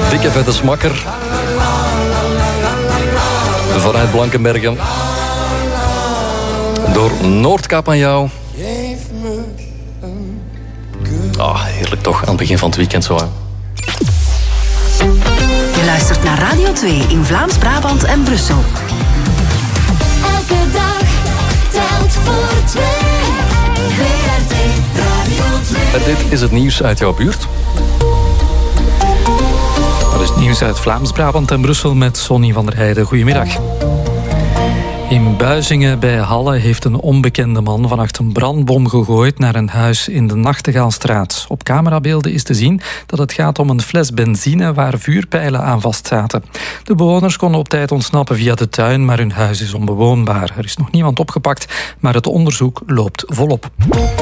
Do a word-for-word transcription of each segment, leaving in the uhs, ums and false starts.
Dikke vette smakker. Vanuit Blankenbergen. Door Noordkaap aan jou. Ah, oh, heerlijk toch, aan het begin van het weekend zo. Hè. Je luistert naar Radio twee in Vlaams-Brabant en Brussel. Elke dag telt voor twee. V R T Radio twee. En dit is het nieuws uit jouw buurt. Dat is nieuws uit Vlaams-Brabant en Brussel met Sonny van der Heijden. Goedemiddag. In Buizingen bij Halle heeft een onbekende man vannacht een brandbom gegooid naar een huis in de Nachtegaalstraat. Op camerabeelden is te zien dat het gaat om een fles benzine waar vuurpijlen aan vastzaten. De bewoners konden op tijd ontsnappen via de tuin, maar hun huis is onbewoonbaar. Er is nog niemand opgepakt, maar het onderzoek loopt volop.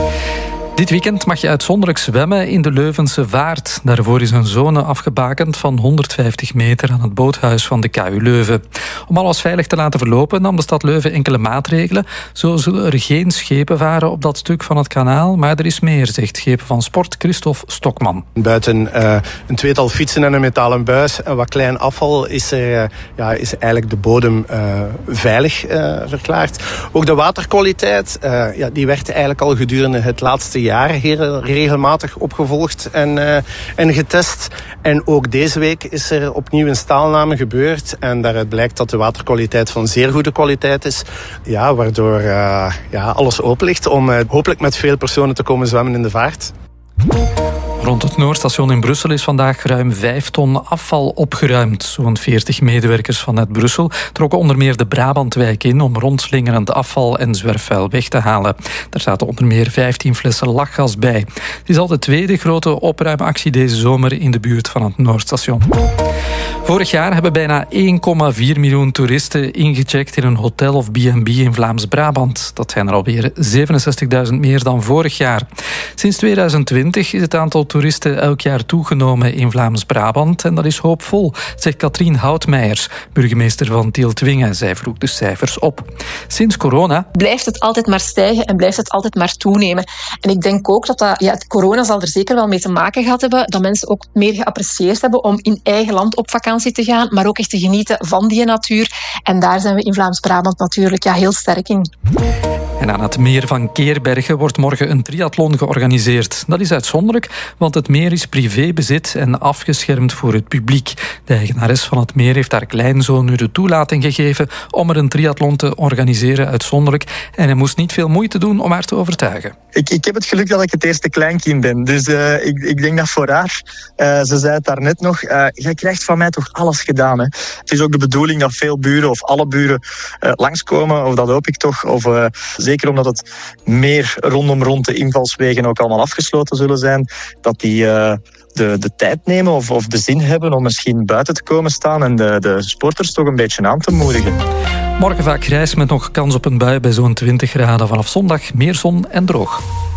Dit weekend mag je uitzonderlijk zwemmen in de Leuvense Vaart. Daarvoor is een zone afgebakend van honderdvijftig meter aan het boothuis van de K U Leuven. Om alles veilig te laten verlopen nam de stad Leuven enkele maatregelen. Zo zullen er geen schepen varen op dat stuk van het kanaal, maar er is meer, zegt schepen van sport Christophe Stokman. Buiten uh, een tweetal fietsen en een metalen buis en wat klein afval is, er, uh, ja, is eigenlijk de bodem uh, veilig uh, verklaard. Ook de waterkwaliteit, uh, ja, die werd eigenlijk al gedurende het laatste jaar jaar heel regelmatig opgevolgd en, uh, en getest. En ook deze week is er opnieuw een staalname gebeurd. En daaruit blijkt dat de waterkwaliteit van zeer goede kwaliteit is. Ja, waardoor uh, ja, alles open ligt om uh, hopelijk met veel personen te komen zwemmen in de vaart. Rond het Noordstation in Brussel is vandaag ruim vijf ton afval opgeruimd. Zo'n veertig medewerkers vanuit Brussel trokken onder meer de Brabantwijk in om rondslingerend afval en zwerfvuil weg te halen. Daar zaten onder meer vijftien flessen lachgas bij. Het is al de tweede grote opruimactie deze zomer in de buurt van het Noordstation. Vorig jaar hebben bijna één komma vier miljoen toeristen ingecheckt in een hotel of B en B in Vlaams-Brabant. Dat zijn er alweer zevenenzestigduizend meer dan vorig jaar. Sinds tweeduizend twintig is het aantal toeristen elk jaar toegenomen in Vlaams-Brabant. En dat is hoopvol, zegt Katrien Houtmeijers, burgemeester van Tieltwingen. Zij vroeg de cijfers op. Sinds corona blijft het altijd maar stijgen en blijft het altijd maar toenemen. En ik denk ook dat dat... Ja, corona zal er zeker wel mee te maken gehad hebben, dat mensen ook meer geapprecieerd hebben om in eigen land op vakantie te gaan, maar ook echt te genieten van die natuur. En daar zijn we in Vlaams-Brabant natuurlijk ja, heel sterk in. En aan het meer van Keerbergen wordt morgen een triathlon georganiseerd. Dat is uitzonderlijk, want het meer is privébezit en afgeschermd voor het publiek. De eigenares van het meer heeft haar kleinzoon nu de toelating gegeven om er een triathlon te organiseren, uitzonderlijk. En hij moest niet veel moeite doen om haar te overtuigen. Ik, ik heb het geluk dat ik het eerste kleinkind ben. Dus uh, ik, ik denk dat voor haar, uh, ze zei het daarnet nog, uh, jij krijgt van mij toch alles gedaan. Hè? Het is ook de bedoeling dat veel buren of alle buren uh, langskomen, of dat hoop ik toch. Of, uh, zeker omdat het meer rondom rond de invalswegen ook allemaal afgesloten zullen zijn, dat die uh, de, de tijd nemen of, of de zin hebben om misschien buiten te komen staan en de, de sporters toch een beetje aan te moedigen. Morgen vaak grijs met nog kans op een bui bij zo'n twintig graden. Vanaf zondag meer zon en droog.